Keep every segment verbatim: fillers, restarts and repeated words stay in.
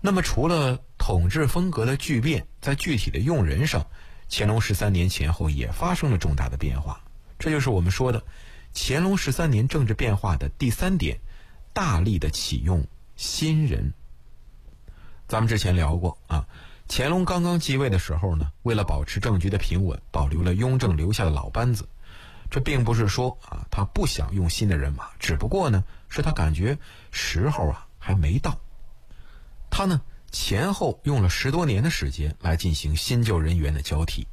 那么除了统治风格的巨变，在具体的用人上，乾隆十三年前后也发生了重大的变化。这就是我们说的乾隆十三年政治变化的第三点，大力的启用新人。咱们之前聊过啊，乾隆刚刚继位的时候呢，为了保持政局的平稳，保留了雍正留下的老班子。这并不是说啊他不想用新的人马，只不过呢是他感觉时候啊还没到。他呢前后用了十多年的时间来进行新旧人员的交替。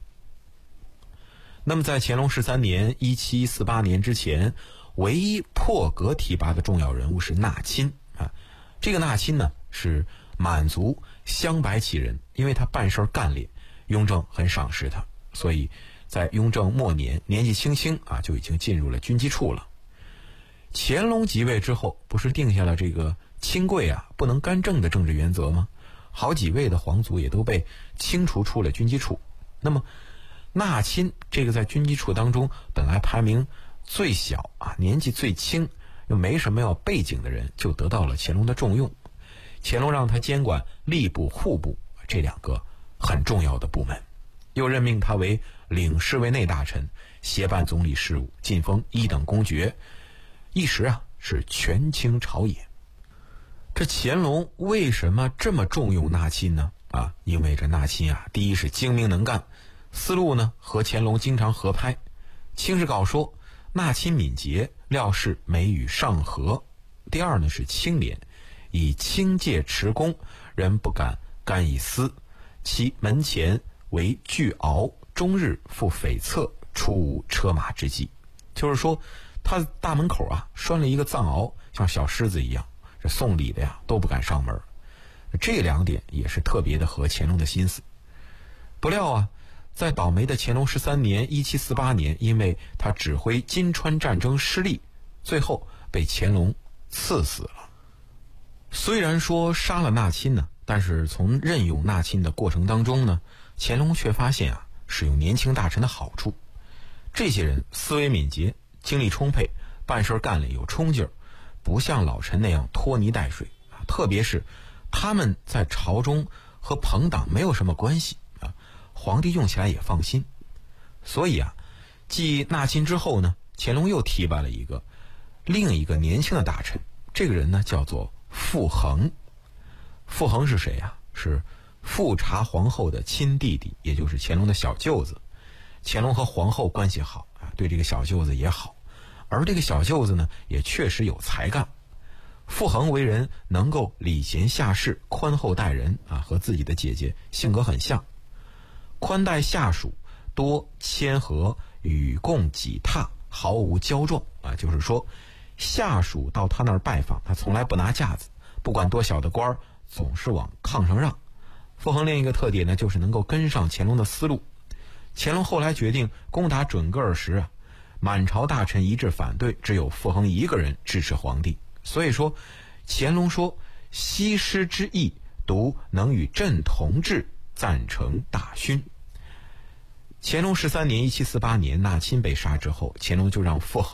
那么在乾隆十三年一七四八年之前，唯一破格提拔的重要人物是纳钦啊。这个纳钦呢是满族镶白旗人，因为他办事干练，雍正很赏识他，所以在雍正末年年纪轻轻啊就已经进入了军机处了。乾隆即位之后，不是定下了这个亲贵啊不能干政的政治原则吗？好几位的皇族也都被清除出了军机处。那么纳钦这个在军机处当中本来排名最小啊，年纪最轻，又没什么要背景的人，就得到了乾隆的重用。乾隆让他监管吏部、户部这两个很重要的部门，又任命他为领侍卫内大臣，协办总理事务，晋封一等公爵，一时啊是权倾朝野。这乾隆为什么这么重用纳钦呢？啊，因为这纳钦啊，第一是精明能干，思路呢和乾隆经常合拍。清史稿说，纳钦敏捷，料事美与上合。第二呢是清廉，以清戒持公，人不敢干一丝。其门前为巨鳌，终日赴悱恻，出无车马之计。就是说，他大门口啊拴了一个藏獒，像小狮子一样，这送礼的呀都不敢上门。这两点也是特别的合乾隆的心思。不料啊，在倒霉的乾隆十三年一七四八年，因为他指挥金川战争失利，最后被乾隆赐死了。虽然说杀了纳钦呢，但是从任用纳钦的过程当中呢，乾隆却发现啊，使用年轻大臣的好处。这些人思维敏捷，精力充沛，办事干练有冲劲儿，不像老臣那样拖泥带水啊。特别是他们在朝中和朋党没有什么关系啊，皇帝用起来也放心。所以啊，继纳钦之后呢，乾隆又提拔了一个另一个年轻的大臣，这个人呢叫做傅恒。傅恒是谁啊？是富察皇后的亲弟弟，也就是乾隆的小舅子。乾隆和皇后关系好啊，对这个小舅子也好，而这个小舅子呢也确实有才干。傅恒为人能够礼贤下士，宽厚待人啊，和自己的姐姐性格很像。宽待下属，多谦和，与共己榻，毫无骄状啊，就是说下属到他那儿拜访，他从来不拿架子，不管多小的官儿，总是往炕上让。傅恒另一个特点呢，就是能够跟上乾隆的思路。乾隆后来决定攻打准噶尔时啊，满朝大臣一致反对，只有傅恒一个人支持皇帝。所以说，乾隆说西施之意，独能与朕同治，赞成大勋。乾隆十三年一七四八年，纳钦被杀之后，乾隆就让傅恒